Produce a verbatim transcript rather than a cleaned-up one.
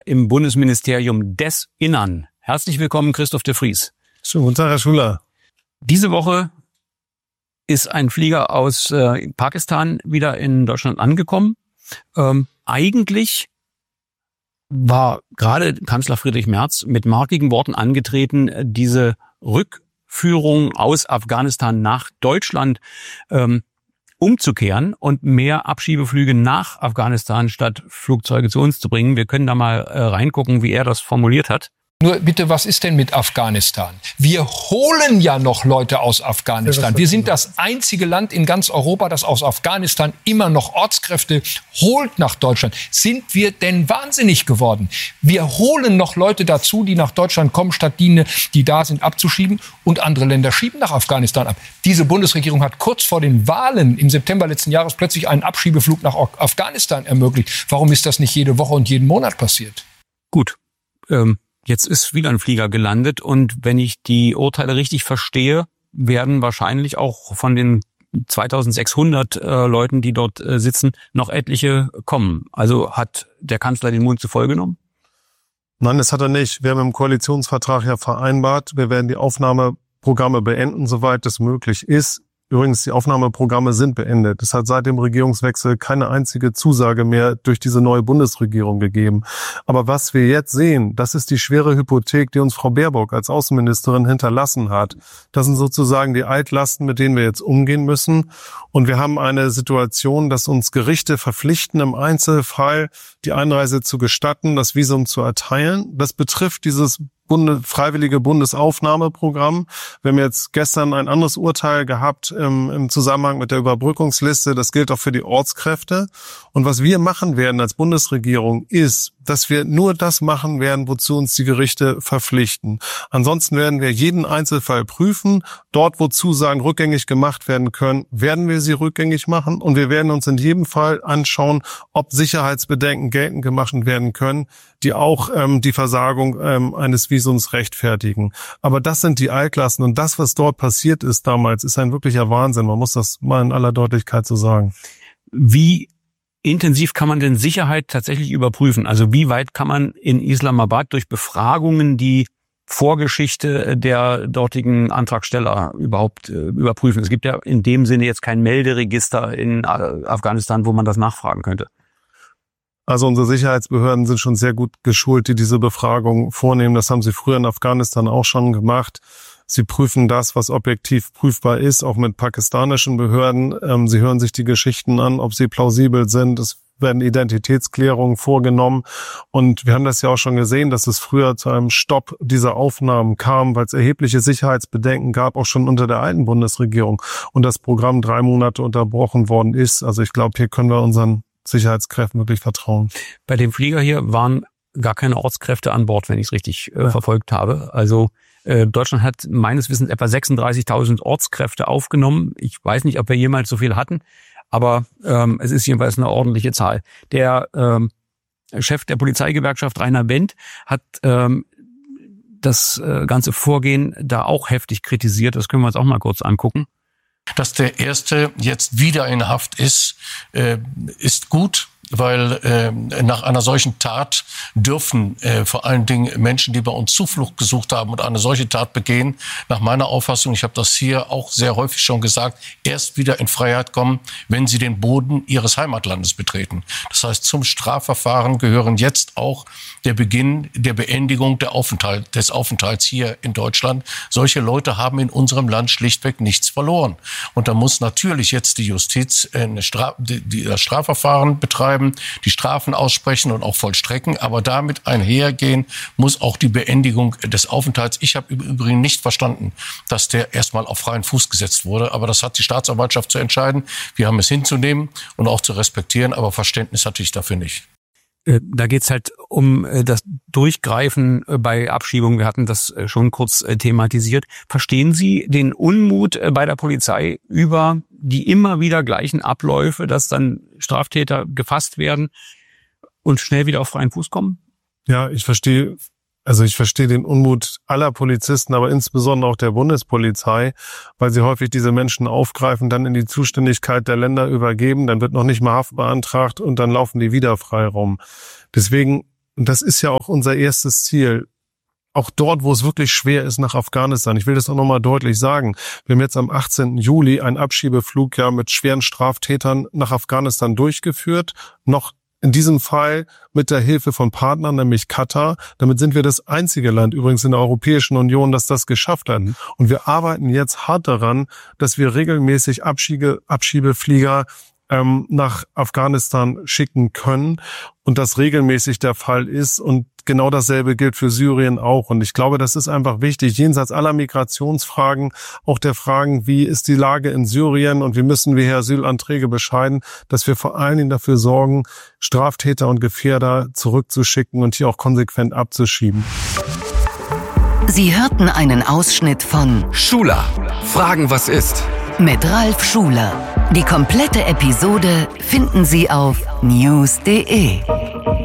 im Bundesministerium des Innern. Herzlich willkommen, Christoph de Vries. Schönen guten Tag, Herr Schuler. Diese Woche ist ein Flieger aus äh, Pakistan wieder in Deutschland angekommen. Ähm, eigentlich war gerade Kanzler Friedrich Merz mit markigen Worten angetreten, diese Rückführung aus Afghanistan nach Deutschland ähm, umzukehren und mehr Abschiebeflüge nach Afghanistan statt Flugzeuge zu uns zu bringen. Wir können da mal äh, reingucken, wie er das formuliert hat. Nur bitte, was ist denn mit Afghanistan? Wir holen ja noch Leute aus Afghanistan. Wir sind das einzige Land in ganz Europa, das aus Afghanistan immer noch Ortskräfte holt nach Deutschland. Sind wir denn wahnsinnig geworden? Wir holen noch Leute dazu, die nach Deutschland kommen, statt die, die da sind, abzuschieben. Und andere Länder schieben nach Afghanistan ab. Diese Bundesregierung hat kurz vor den Wahlen im September letzten Jahres plötzlich einen Abschiebeflug nach Afghanistan ermöglicht. Warum ist das nicht jede Woche und jeden Monat passiert? Gut, ähm. Jetzt ist wieder ein Flieger gelandet und wenn ich die Urteile richtig verstehe, werden wahrscheinlich auch von den zweitausendsechshundert äh, Leuten, die dort äh, sitzen, noch etliche kommen. Also hat der Kanzler den Mund zu voll genommen? Nein, das hat er nicht. Wir haben im Koalitionsvertrag ja vereinbart, wir werden die Aufnahmeprogramme beenden, soweit es möglich ist. Übrigens, die Aufnahmeprogramme sind beendet. Es hat seit dem Regierungswechsel keine einzige Zusage mehr durch diese neue Bundesregierung gegeben. Aber was wir jetzt sehen, das ist die schwere Hypothek, die uns Frau Baerbock als Außenministerin hinterlassen hat. Das sind sozusagen die Altlasten, mit denen wir jetzt umgehen müssen. Und wir haben eine Situation, dass uns Gerichte verpflichten, im Einzelfall die Einreise zu gestatten, das Visum zu erteilen. Das betrifft dieses Bunde, freiwillige Bundesaufnahmeprogramm. Wir haben jetzt gestern ein anderes Urteil gehabt im, im Zusammenhang mit der Überbrückungsliste. Das gilt auch für die Ortskräfte. Und was wir machen werden als Bundesregierung ist, dass wir nur das machen werden, wozu uns die Gerichte verpflichten. Ansonsten werden wir jeden Einzelfall prüfen. Dort, wo Zusagen rückgängig gemacht werden können, werden wir sie rückgängig machen. Und wir werden uns in jedem Fall anschauen, ob Sicherheitsbedenken geltend gemacht werden können, die auch ähm, die Versagung ähm, eines Visums rechtfertigen. Aber das sind die Altlasten. Und das, was dort passiert ist damals, ist ein wirklicher Wahnsinn. Man muss das mal in aller Deutlichkeit so sagen. Wie intensiv kann man denn Sicherheit tatsächlich überprüfen? Also wie weit kann man in Islamabad durch Befragungen die Vorgeschichte der dortigen Antragsteller überhaupt äh, überprüfen? Es gibt ja in dem Sinne jetzt kein Melderegister in Afghanistan, wo man das nachfragen könnte. Also unsere Sicherheitsbehörden sind schon sehr gut geschult, die diese Befragung vornehmen. Das haben sie früher in Afghanistan auch schon gemacht. Sie prüfen das, was objektiv prüfbar ist, auch mit pakistanischen Behörden. Ähm, sie hören sich die Geschichten an, ob sie plausibel sind. Es werden Identitätsklärungen vorgenommen. Und wir haben das ja auch schon gesehen, dass es früher zu einem Stopp dieser Aufnahmen kam, weil es erhebliche Sicherheitsbedenken gab, auch schon unter der alten Bundesregierung. Und das Programm drei Monate unterbrochen worden ist. Also ich glaube, hier können wir unseren Sicherheitskräften wirklich vertrauen. Bei dem Flieger hier waren gar keine Ortskräfte an Bord, wenn ich es richtig äh, ja. verfolgt habe. Also äh, Deutschland hat meines Wissens etwa sechsunddreißigtausend Ortskräfte aufgenommen. Ich weiß nicht, ob wir jemals so viel hatten, aber ähm, es ist jedenfalls eine ordentliche Zahl. Der ähm, Chef der Polizeigewerkschaft, Rainer Wendt, hat ähm, das äh, ganze Vorgehen da auch heftig kritisiert. Das können wir uns auch mal kurz angucken. Dass der Erste jetzt wieder in Haft ist, äh, ist gut, weil äh, nach einer solchen Tat dürfen äh, vor allen Dingen Menschen, die bei uns Zuflucht gesucht haben und eine solche Tat begehen, nach meiner Auffassung, ich habe das hier auch sehr häufig schon gesagt, erst wieder in Freiheit kommen, wenn sie den Boden ihres Heimatlandes betreten. Das heißt, zum Strafverfahren gehören jetzt auch der Beginn der Beendigung der Aufenthalt, des Aufenthalts hier in Deutschland. Solche Leute haben in unserem Land schlichtweg nichts verloren. Und da muss natürlich jetzt die Justiz eine Stra- die, die das Strafverfahren betreiben, die Strafen aussprechen und auch vollstrecken. Aber damit einhergehen muss auch die Beendigung des Aufenthalts. Ich habe im Übrigen nicht verstanden, dass der erstmal auf freien Fuß gesetzt wurde. Aber das hat die Staatsanwaltschaft zu entscheiden. Wir haben es hinzunehmen und auch zu respektieren. Aber Verständnis hatte ich dafür nicht. Da geht's halt um das Durchgreifen bei Abschiebungen. Wir hatten das schon kurz thematisiert. Verstehen Sie den Unmut bei der Polizei über die immer wieder gleichen Abläufe, dass dann Straftäter gefasst werden und schnell wieder auf freien Fuß kommen? Ja, ich verstehe Also ich verstehe den Unmut aller Polizisten, aber insbesondere auch der Bundespolizei, weil sie häufig diese Menschen aufgreifen, dann in die Zuständigkeit der Länder übergeben, dann wird noch nicht mal Haft beantragt und dann laufen die wieder frei rum. Deswegen und das ist ja auch unser erstes Ziel, auch dort, wo es wirklich schwer ist, nach Afghanistan. Ich will das auch nochmal deutlich sagen. Wir haben jetzt am achtzehnten Juli einen Abschiebeflug ja mit schweren Straftätern nach Afghanistan durchgeführt. Noch in diesem Fall mit der Hilfe von Partnern, nämlich Katar. Damit sind wir das einzige Land übrigens in der Europäischen Union, das das geschafft hat. Und wir arbeiten jetzt hart daran, dass wir regelmäßig Abschiebe, Abschiebeflieger ähm, nach Afghanistan schicken können und das regelmäßig der Fall ist. Und genau dasselbe gilt für Syrien auch. Und ich glaube, das ist einfach wichtig, jenseits aller Migrationsfragen, auch der Fragen, wie ist die Lage in Syrien und wie müssen wir hier Asylanträge bescheiden, dass wir vor allen Dingen dafür sorgen, Straftäter und Gefährder zurückzuschicken und hier auch konsequent abzuschieben. Sie hörten einen Ausschnitt von Schuler. Fragen, was ist? Mit Ralf Schuler. Die komplette Episode finden Sie auf news punkt de.